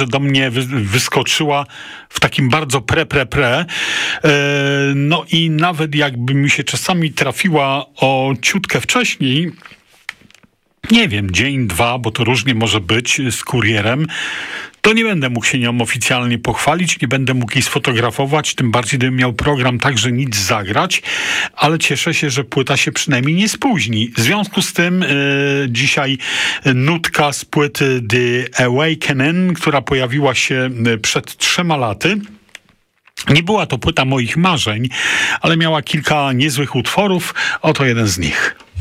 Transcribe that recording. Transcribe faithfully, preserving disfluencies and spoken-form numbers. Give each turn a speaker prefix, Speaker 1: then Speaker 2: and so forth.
Speaker 1: do mnie wy, wyskoczyła w takim bardzo pre, pre, pre. E, no i nawet jakby mi się czasami trafiła o ciutkę wcześniej, nie wiem, dzień, dwa, bo to różnie może być z kurierem, to nie będę mógł się nią oficjalnie pochwalić, nie będę mógł jej sfotografować, tym bardziej gdybym miał program także nic zagrać, ale cieszę się, że płyta się przynajmniej nie spóźni. W związku z tym y, dzisiaj nutka z płyty The Awakening, która pojawiła się przed trzema laty. Nie była to płyta moich marzeń, ale miała kilka niezłych utworów, oto jeden z nich.